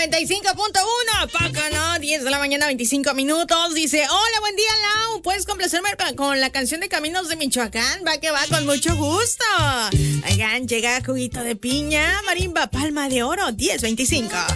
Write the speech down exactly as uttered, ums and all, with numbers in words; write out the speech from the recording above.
noventa y cinco punto uno, poco no, diez de la mañana, veinticinco minutos. Dice, hola, buen día, Lau. ¿Puedes complacerme con la canción de Caminos de Michoacán? Va que va, con mucho gusto. Oigan, llega juguito de piña, marimba, palma de oro, diez veinticinco.